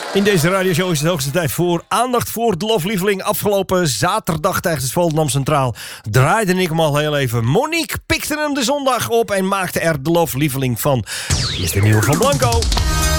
In deze radioshow is het de hoogste tijd voor aandacht voor de loflieveling. Afgelopen zaterdag tijdens het Volendam Centraal draaide ik hem al heel even. Monique pikte hem de zondag op en maakte er de loflieveling van. Hier is de nieuwe van Blanco.